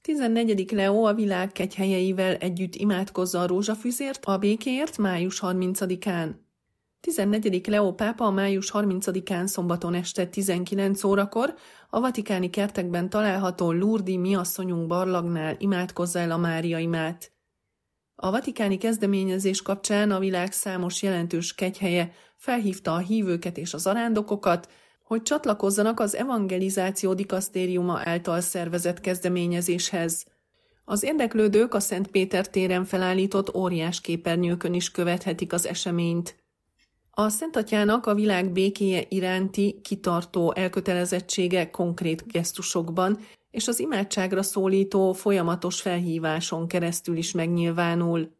14. Leó a világ kegyhelyeivel együtt imádkozza a rózsafüzért a békéért május 30-án. 14. Leó pápa a május 30-án szombaton este 19 órakor a vatikáni kertekben található Lourdes Mi Asszonyunk barlangnál imádkozza el a Mária imát. A vatikáni kezdeményezés kapcsán a világ számos jelentős kegyhelye felhívta a hívőket és az zarándokokat, hogy csatlakozzanak az evangelizáció dikasztériuma által szervezett kezdeményezéshez. Az érdeklődők a Szent Péter téren felállított óriás képernyőkön is követhetik az eseményt. A Szent Atyának a világ békéje iránti kitartó elkötelezettsége konkrét gesztusokban és az imádságra szólító folyamatos felhíváson keresztül is megnyilvánul.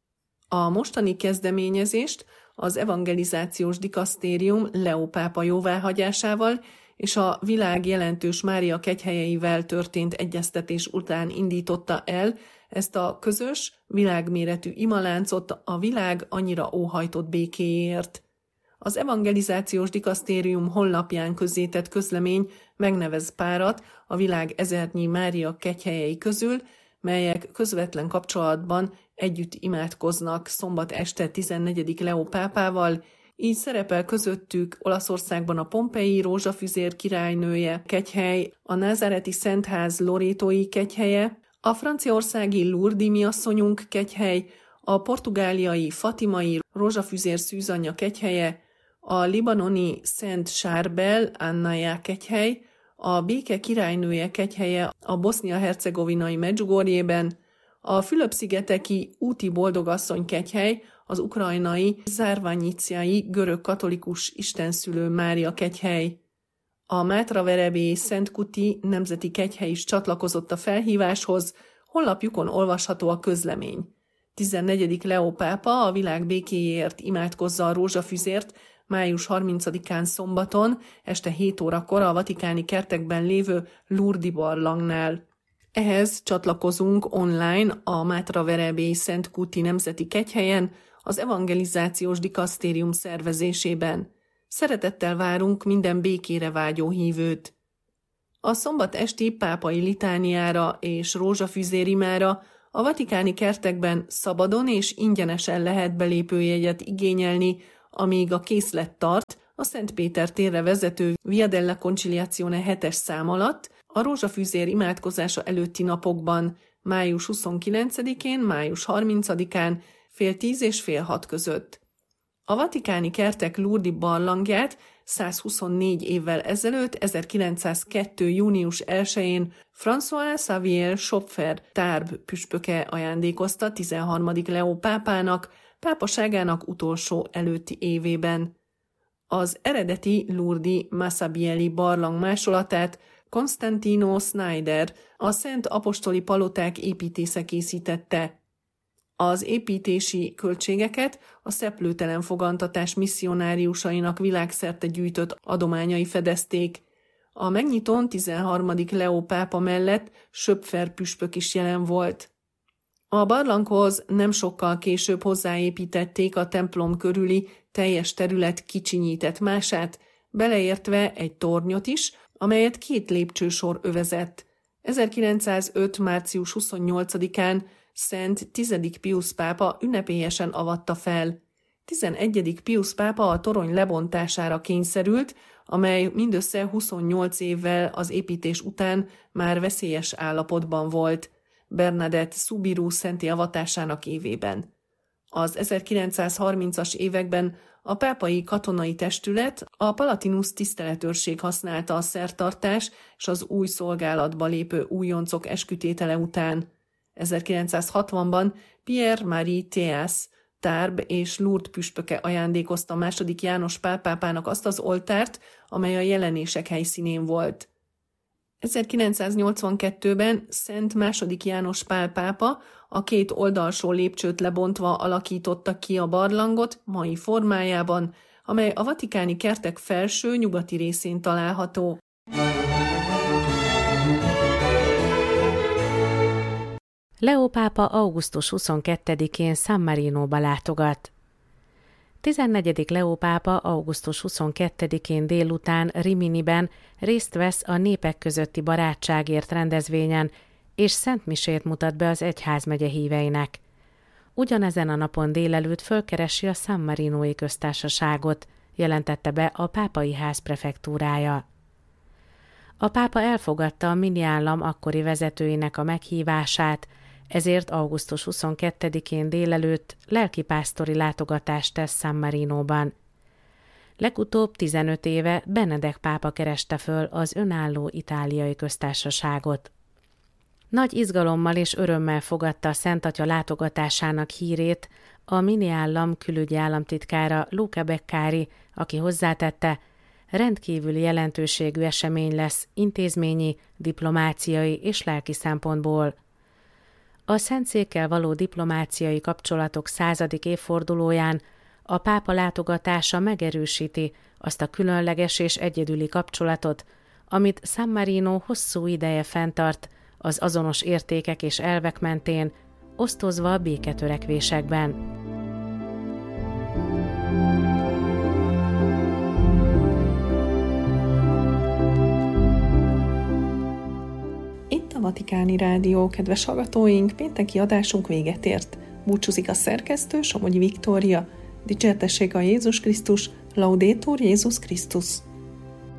A mostani kezdeményezést az evangelizációs dikasztérium Leó pápa jóváhagyásával és a világ jelentős Mária kegyhelyeivel történt egyeztetés után indította el, ezt a közös, világméretű imaláncot a világ annyira óhajtott békéért. Az evangelizációs dikasztérium honlapján közzétett közlemény megnevez párat a világ ezernyi Mária kegyhelyei közül, melyek közvetlen kapcsolatban együtt imádkoznak szombat este 14. Leó pápával, így szerepel közöttük Olaszországban a Pompei Rózsafüzér királynője kegyhely, a názáreti Szentház lorétói kegyhelye, a franciaországi Lourdes Mi Asszonyunk kegyhely, a portugáliai Fatimai Rózsafüzér szűzanyja kegyhelye, a libanoni Szent Sárbel Annája kegyhely, a Béke királynője kegyhelye a bosznia-hercegovinai Medjugorjében, a Fülöp-szigeteki Úti Boldogasszony kegyhely, az ukrajnai Zárványiciai görög katolikus istenszülő Mária kegyhely. A Mátraverebély Szent Kuti nemzeti kegyhely is csatlakozott a felhíváshoz, honlapjukon olvasható a közlemény. 14. Leó pápa a világ békéjéért imádkozza a rózsafüzért május 30-án szombaton este 7 órakor a vatikáni kertekben lévő Lourdes barlangnál. Ehhez csatlakozunk online a Mátraverebély Szent Kuti nemzeti kegyhelyen, az evangelizációs dikasztérium szervezésében. Szeretettel várunk minden békére vágyó hívőt. A szombat esti pápai litániára és rózsafüzérimára a vatikáni kertekben szabadon és ingyenesen lehet belépőjegyet igényelni, amíg a készlet tart a Szent Péter térre vezető Via della Conciliazione 7-es szám alatt, a rózsafüzér imádkozása előtti napokban, május 29-én, május 30-án, fél 10 és fél 6 között. A vatikáni kertek Lourdes barlangját 124 évvel ezelőtt, 1902. június 1-én François Xavier Schopfer Tárb püspöke ajándékozta 13. Leó pápának, pápaságának utolsó előtti évében. Az eredeti Lourdes Massabielli barlang másolatát Constantino Snyder, a Szent Apostoli Paloták építésze készítette. Az építési költségeket a szeplőtelen fogantatás misszionáriusainak világszerte gyűjtött adományai fedezték. A megnyitón 13. Leó pápa mellett Schopfer püspök is jelen volt. A barlanghoz nem sokkal később hozzáépítették a templom körüli teljes terület kicsinyített mását, beleértve egy tornyot is, amelyet 2 lépcsősor övezett. 1905. március 28-án Szent 10. Piusz pápa ünnepélyesen avatta fel. 11. Piusz pápa a torony lebontására kényszerült, amely mindössze 28 évvel az építés után már veszélyes állapotban volt, Bernadette Soubirous szenti avatásának évében. Az 1930-as években a pápai katonai testület, a Palatinus tiszteletőrség használta a szertartás és az új szolgálatba lépő újoncok eskütétele után. 1960-ban Pierre-Marie Théas, Tárb és Lourdes püspöke ajándékozta II. János Pál pápának azt az oltárt, amely a jelenések helyszínén volt. 1982-ben Szent II. János Pál pápa a 2 oldalsó lépcsőt lebontva alakította ki a barlangot mai formájában, amely a vatikáni kertek felső nyugati részén található. Leó pápa augusztus 22-én San Marinóba látogat. 14. Leó pápa augusztus 22-én délután Riminiben részt vesz a Népek közötti barátságért rendezvényen, és szentmisét mutat be az egyházmegye híveinek. Ugyanezen a napon délelőtt fölkeresi a San Marinói köztársaságot, jelentette be a pápai ház prefektúrája. A pápa elfogadta a mini állam akkori vezetőinek a meghívását, ezért augusztus 22-én délelőtt lelkipásztori látogatást tesz San Marinóban. Legutóbb 15 éve Benedek pápa kereste föl az önálló itáliai köztársaságot. Nagy izgalommal és örömmel fogadta a Szent Atya látogatásának hírét a mini állam külügyi államtitkára Luca Beccari, aki hozzátette, rendkívüli jelentőségű esemény lesz intézményi, diplomáciai és lelki szempontból. A Szentszékkel való diplomáciai kapcsolatok 100. évfordulóján a pápa látogatása megerősíti azt a különleges és egyedüli kapcsolatot, amit San Marino hosszú ideje fenntart az azonos értékek és elvek mentén, osztozva a béketörekvésekben. Itt a Vatikáni Rádió, kedves hallgatóink, pénteki adásunk véget ért. Búcsúzik a szerkesztő, Somogyi Viktória. Dicsértessék a Jézus Krisztus, Laudetur Jézus Krisztus.